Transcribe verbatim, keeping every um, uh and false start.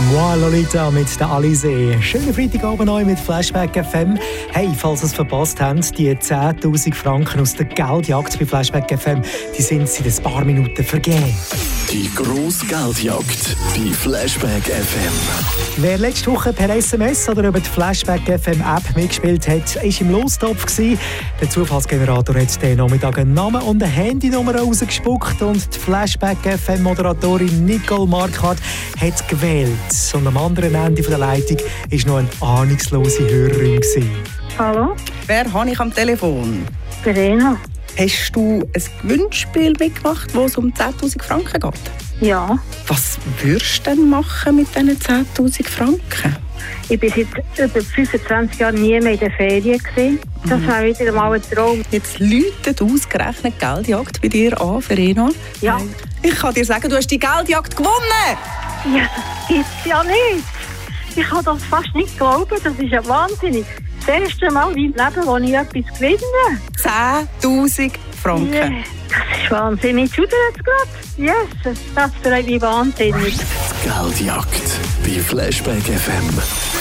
Moi Lolita mit der Alizé. Schönen Freitagabend neu mit Flashback F M. Hey, falls ihr es verpasst habt, die zehntausend Franken aus der Geldjagd bei Flashback F M, die sind seit ein paar Minuten vergeben. Die grosse Geldjagd bei Flashback F M. Wer letzte Woche per S M S oder über die Flashback F M App mitgespielt hat, war im Lostopf gewesen. Der Zufallsgenerator hat den Nachmittag einen Namen und eine Handynummer rausgespuckt und die Flashback F M Moderatorin Nicole Marquardt hat gewählt. Und am anderen Ende der Leitung war noch eine ahnungslose Hörerin gewesen. Hallo? Wer habe ich am Telefon? Verena? Hast du ein Gewinnspiel mitgemacht, wo es um zehntausend Franken geht? Ja. Was würdest du denn machen mit diesen zehntausend Franken? Ich war seit über fünfundzwanzig Jahren nie mehr in der Ferien gewesen. Das mhm. war wieder mal ein Traum. Jetzt läutet ausgerechnet die Geldjagd bei dir an, Verena. Ja. Ich kann dir sagen, du hast die Geldjagd gewonnen! Ja, das gibt es ja nicht. Ich kann das fast nicht glauben. Das ist ja wahnsinnig. Das erste Mal in meinem Leben, wo ich etwas gewinne. zehntausend Franken. Yeah. Das ist wahnsinnig. Schaut ihr jetzt gerade? Yes, das freut mich wahnsinnig. Die Geldjagd bei Flashback F M.